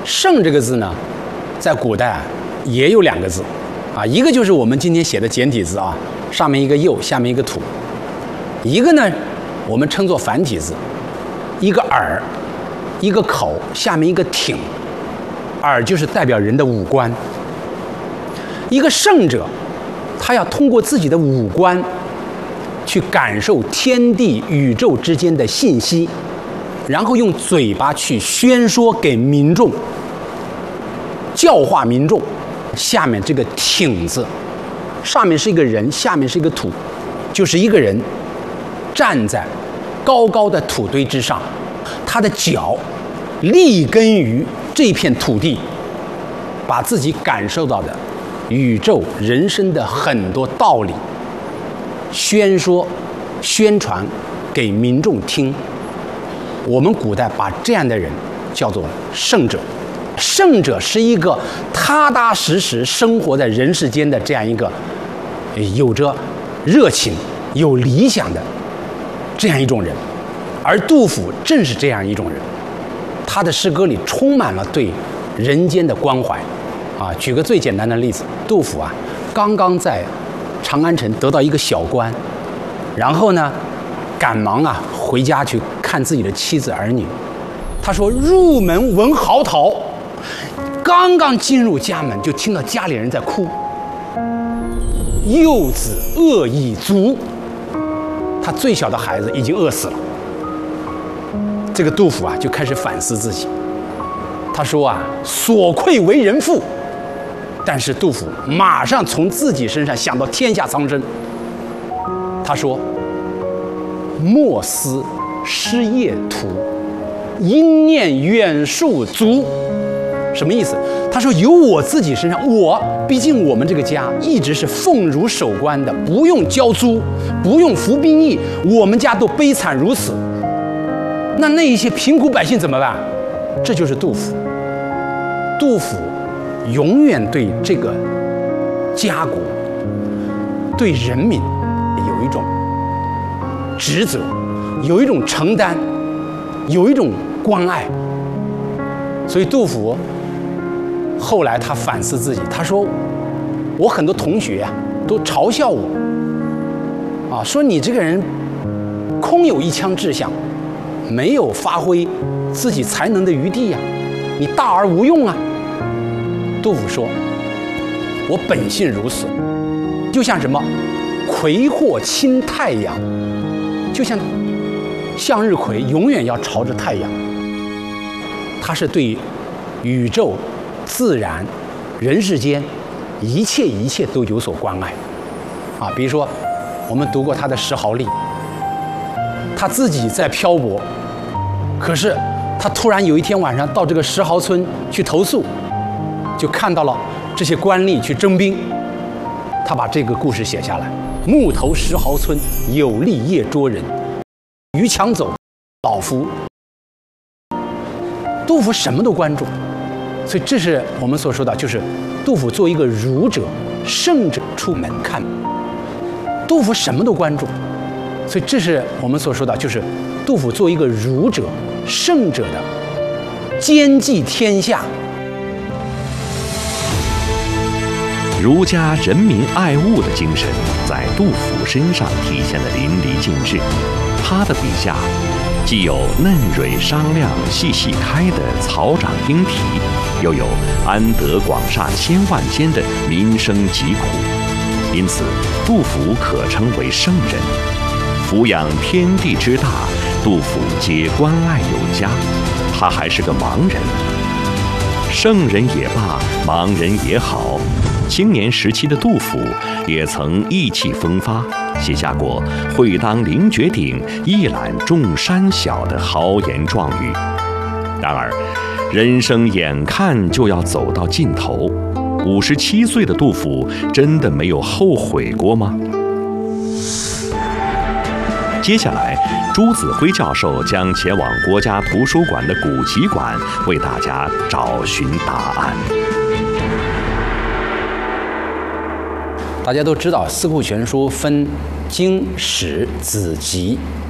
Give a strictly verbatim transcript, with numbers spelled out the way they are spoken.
圣这个字呢，在古代啊也有两个字，啊，一个就是我们今天写的简体字啊，上面一个右，下面一个土；一个呢，我们称作繁体字，一个耳，一个口，下面一个挺。耳就是代表人的五官。一个圣者，他要通过自己的五官去感受天地宇宙之间的信息，然后用嘴巴去宣说给民众，教化民众。下面这个挺字，上面是一个人，下面是一个土，就是一个人站在高高的土堆之上，他的脚立根于这片土地，把自己感受到的宇宙人生的很多道理宣说宣传给民众听。我们古代把这样的人叫做圣者。圣者是一个踏踏实实生活在人世间的这样一个有着热情有理想的这样一种人，而杜甫正是这样一种人。他的诗歌里充满了对人间的关怀啊。举个最简单的例子，杜甫啊刚刚在长安城得到一个小官，然后呢赶忙啊回家去看自己的妻子儿女。他说入门闻嚎啕，刚刚进入家门就听到家里人在哭，幼子饿已卒，他最小的孩子已经饿死了。这个杜甫啊就开始反思自己，他说啊所愧为人父。但是杜甫马上从自己身上想到天下苍生，他说莫思失业途，因念远戍卒。什么意思？他说由我自己身上，我毕竟我们这个家一直是奉儒守官的，不用交租，不用服兵役，我们家都悲惨如此，那那一些贫苦百姓怎么办？这就是杜甫。杜甫永远对这个家国对人民有一种职责，有一种承担，有一种关爱。所以杜甫后来他反思自己，他说我很多同学啊都嘲笑我啊，说你这个人空有一腔志向，没有发挥自己才能的余地呀、啊，你大而无用啊。杜甫说我本性如此，就像什么葵或倾太阳，就像向日葵永远要朝着太阳。他是对宇宙自然人世间一切一切都有所关爱啊。比如说我们读过他的石壕吏，他自己在漂泊，可是他突然有一天晚上到这个石壕村去投宿，就看到了这些官吏去征兵，他把这个故事写下来。木头石壕村，有吏夜捉人，逾墙走，老夫。杜甫什么都关注，所以这是我们所说的，就是杜甫作为一个儒者、圣者出门看。杜甫什么都关注，所以这是我们所说的，就是杜甫作为一个儒者、圣者的兼济天下。 儒家人民爱物的精神在杜甫身上体现得淋漓尽致。他的笔下既有嫩蕊商量、细细开的草长莺啼，又有安得广厦千万间的民生疾苦，因此杜甫可称为圣人。俯仰天地之大，杜甫皆关爱有加。他还是个盲人，圣人也罢，盲人也好。青年时期的杜甫也曾意气风发，写下过“会当凌绝顶，一览众山小”的豪言壮语。然而，人生眼看就要走到尽头，五十七岁的杜甫真的没有后悔过吗？接下来，朱子辉教授将前往国家图书馆的古籍馆，为大家找寻答案。 大家都知道，《四库全书》分经、史、子、集。